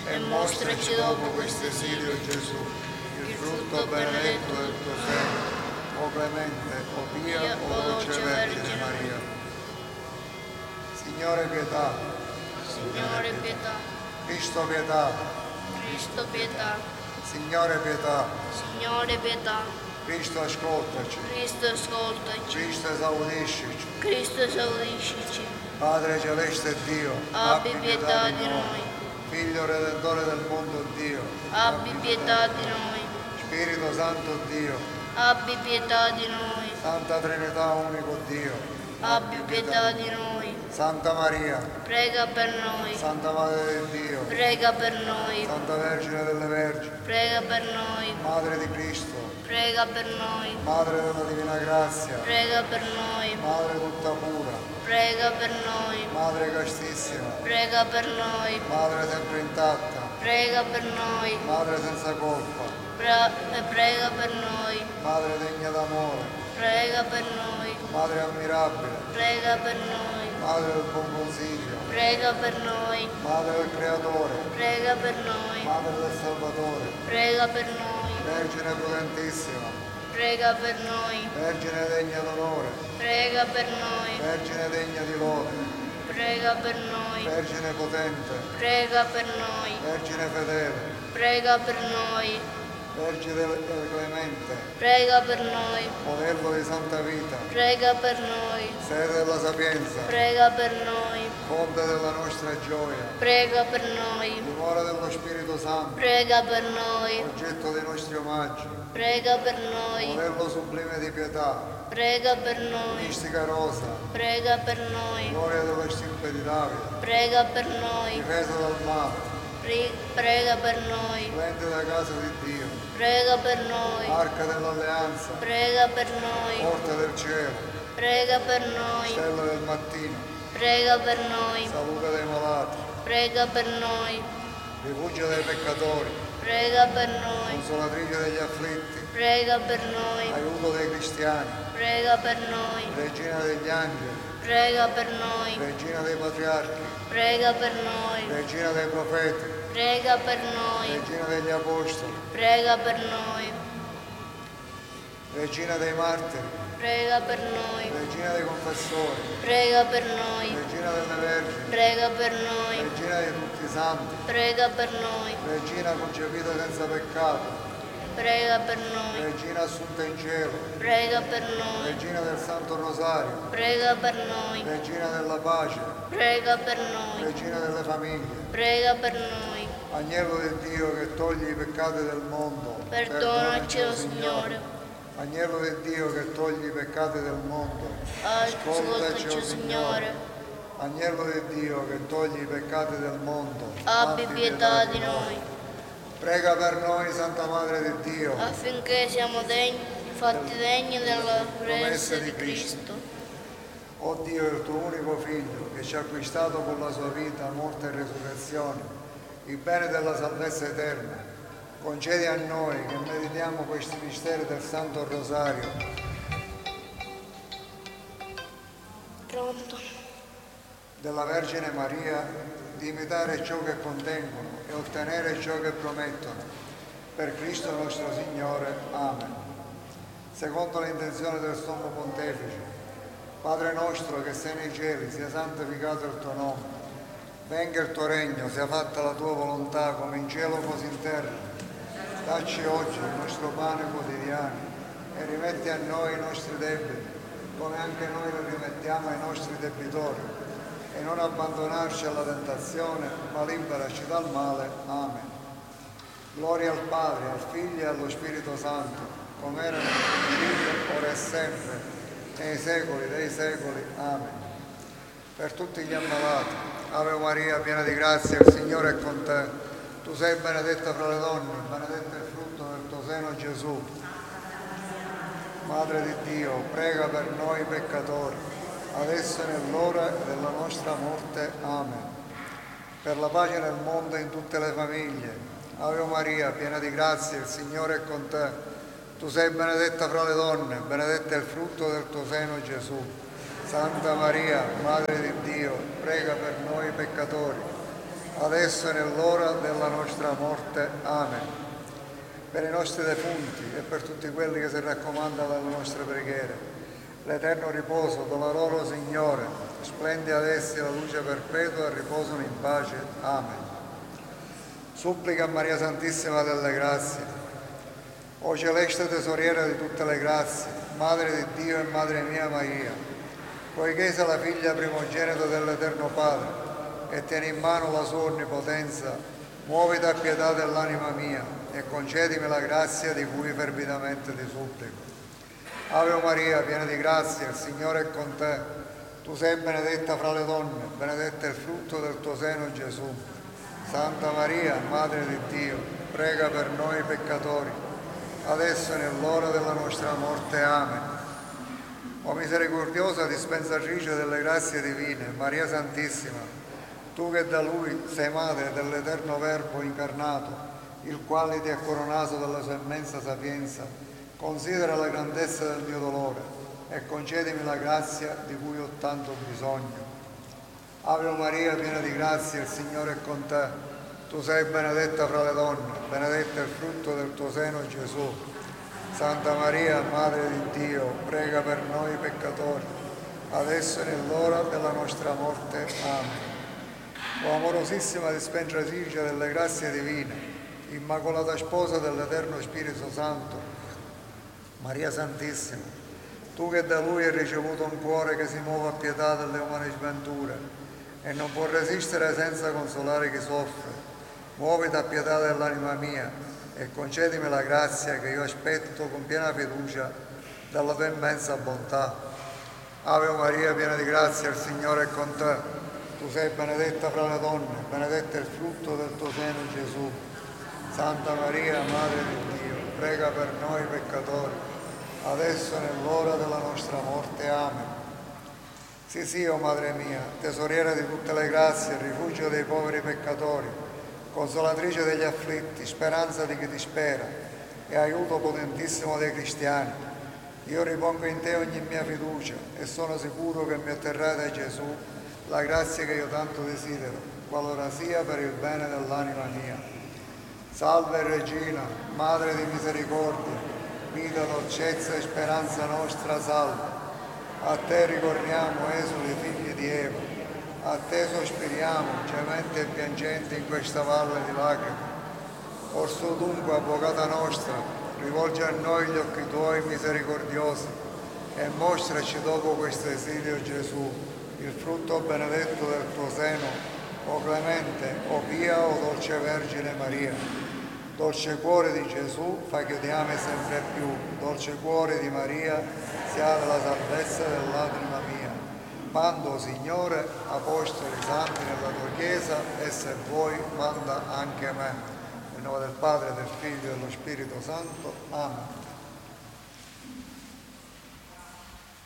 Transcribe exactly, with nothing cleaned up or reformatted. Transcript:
e mostraci dopo questo esilio Gesù, il frutto benedetto del tuo seno, o clemente, o pia, o dolce Vergine Maria. Signore pietà, Signore pietà, Cristo pietà, Cristo pietà, Signore pietà, Signore pietà, Cristo ascoltaci, Cristo ascoltaci, Cristo esaudiscici, Cristo esaudiscici, Padre celeste Dio, abbi pietà di noi, Figlio redentore del mondo Dio, abbi pietà di noi, Spirito Santo Dio, abbi pietà di noi, Santa Trinità unico Dio, abbi pietà di noi, Santa Maria, prega per noi, Santa Madre di Dio, prega per noi, Santa Vergine delle Vergini, prega per noi, Madre di Cristo, prega per noi, Madre della Divina Grazia, prega per noi, Madre tutta pura, prega per noi, Madre castissima, prega per noi, Madre sempre intatta, prega per noi, Madre senza colpa, pre- prega per noi, Madre degna d'amore, prega per noi, Madre ammirabile, prega per noi, Madre del buon consiglio, prega per noi, Madre del Creatore, prega per noi, Madre del Salvatore, prega per noi, Vergine prudentissima, prega per noi, Vergine degna d'onore, prega per noi, Vergine degna di lode, prega per noi, Vergine potente, prega per noi, Vergine fedele, prega per noi, Vergine del- del clemente, prega per noi, modello di santa vita, prega per noi, sede della sapienza, prega per noi, fonte della nostra gioia, prega per noi, dimora dello Spirito Santo, prega per noi, oggetto dei nostri omaggi, prega per noi, modello sublime di pietà, prega per noi, mistica rosa, prega per noi, gloria della stirpe di Davide, prega per noi, difesa dal male, Pre- prega per noi, splendida casa di Dio, prega per noi, arca dell'alleanza, prega per noi, porta del cielo, prega per noi, stella del mattino, prega per noi, salute dei malati, prega per noi, rifugio dei peccatori, prega per noi, consolatrice degli afflitti, prega per noi, aiuto dei cristiani, prega per noi, regina degli angeli, prega per noi, regina dei patriarchi, prega per noi, regina dei profeti, prega per noi, regina degli apostoli, prega per noi, regina dei martiri, prega per noi, regina dei confessori, prega per noi, regina delle vergini, prega per noi, regina di tutti i santi, prega per noi, regina concepita senza peccato, prega per noi, regina assunta in cielo, prega per noi, regina del Santo Rosario, prega per noi, regina della pace, prega per noi, regina delle famiglie, prega per noi, agnello di Dio che toglie i peccati del mondo, perdonaci, o Signore, agnello di Dio che toglie i peccati del mondo, ascoltaci, o Signore, agnello di Dio che toglie i peccati del mondo, abbi pietà di noi, prega per noi, Santa Madre di Dio, affinché siamo degni, fatti degni della promessa di Cristo. o Dio, il tuo unico Figlio, che ci ha acquistato con la sua vita, morte e resurrezione, il bene della salvezza eterna, concedi a noi che meditiamo questi misteri del Santo Rosario, Pronto? della Vergine Maria, di imitare ciò che contengono e ottenere ciò che promettono. Per Cristo nostro Signore. Amen. Secondo l'intenzione del Sommo Pontefice, Padre nostro che sei nei cieli, sia santificato il tuo nome. Venga il tuo regno, sia fatta la tua volontà come in cielo così in terra. Dacci oggi il nostro pane quotidiano e rimetti a noi i nostri debiti, come anche noi lo rimettiamo ai nostri debitori. E non abbandonarci alla tentazione, ma liberaci dal male. Amen. Gloria al Padre, al Figlio e allo Spirito Santo, come era nel principio, ora e sempre, nei secoli dei secoli. Amen. Per tutti gli ammalati, Ave Maria, piena di grazia, il Signore è con te. Tu sei benedetta fra le donne, benedetto è il frutto del tuo seno, Gesù. Madre di Dio, prega per noi peccatori, adesso e nell'ora della nostra morte. Amen. Per la pace nel mondo e in tutte le famiglie. Ave Maria, piena di grazia, il Signore è con te. Tu sei benedetta fra le donne, benedetto è il frutto del tuo seno, Gesù. Santa Maria, Madre di Dio, prega per noi peccatori, adesso e nell'ora della nostra morte. Amen. Per i nostri defunti e per tutti quelli che si raccomandano alle nostre preghiere, l'eterno riposo dona loro, Signore, splendi ad essi la luce perpetua e riposano in pace. Amen. Supplica a Maria Santissima delle Grazie, o celeste tesoriera di tutte le grazie, Madre di Dio e Madre mia Maria, poiché sei la figlia primogenita dell'Eterno Padre e tieni in mano la sua onnipotenza, muoviti a pietà dell'anima mia e concedimi la grazia di cui fervidamente ti supplico. Ave Maria, piena di grazia, il Signore è con te. Tu sei benedetta fra le donne, benedetto è il frutto del tuo seno, Gesù. Santa Maria, Madre di Dio, prega per noi peccatori, adesso e nell'ora della nostra morte. Amen. O misericordiosa dispensatrice delle grazie divine, Maria Santissima, tu che da Lui sei madre dell'Eterno Verbo incarnato, il quale ti ha coronato dalla sua immensa sapienza, considera la grandezza del mio dolore e concedimi la grazia di cui ho tanto bisogno. Ave Maria, piena di grazia, il Signore è con te. Tu sei benedetta fra le donne, benedetto è il frutto del tuo seno, Gesù. Santa Maria, Madre di Dio, prega per noi peccatori, adesso e nell'ora della nostra morte. Amen. O amorosissima dispensatrice delle grazie divine, Immacolata Sposa dell'Eterno Spirito Santo, Maria Santissima, tu che da Lui hai ricevuto un cuore che si muove a pietà delle umane sventure e non può resistere senza consolare chi soffre, muoviti a pietà dell'anima mia e concedimi la grazia che io aspetto con piena fiducia dalla tua immensa bontà. Ave Maria, piena di grazia, il Signore è con te. Tu sei benedetta fra le donne, benedetto è il frutto del tuo seno, Gesù. Santa Maria, Madre di Dio, prega per noi peccatori, adesso e nell'ora della nostra morte. Amen. Sì, sì, o Madre mia, tesoriera di tutte le grazie, rifugio dei poveri peccatori, consolatrice degli afflitti, speranza di chi ti spera e aiuto potentissimo dei cristiani, io ripongo in te ogni mia fiducia e sono sicuro che mi otterrai da Gesù la grazia che io tanto desidero, qualora sia per il bene dell'anima mia. Salve Regina, Madre di misericordia, vita, dolcezza e speranza nostra, salve. A te ricorriamo, esuli, figli di Eva, a te sospiriamo, gementi e piangenti in questa valle di lacrime. Orso dunque, Avvocata nostra, rivolgi a noi gli occhi tuoi misericordiosi e mostraci dopo questo esilio Gesù, il frutto benedetto del tuo seno, o clemente, o pia, o dolce Vergine Maria. Dolce cuore di Gesù, fa che ti ami sempre più, dolce cuore di Maria, sia la salvezza dell'anima mia. Mando, Signore, apostoli santi nella tua Chiesa e se vuoi manda anche me. Nel nome del Padre, del Figlio e dello Spirito Santo. Amen.